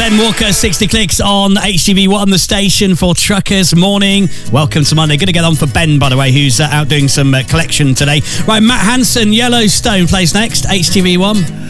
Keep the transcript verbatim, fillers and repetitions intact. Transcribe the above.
Ben Walker, sixty clicks on H T V one, the station for truckers. Morning. Welcome to Monday. Going to get on for Ben, by the way, who's uh, out doing some uh, collection today. Right, Matt Hansen, Yellowstone plays next, H T V one.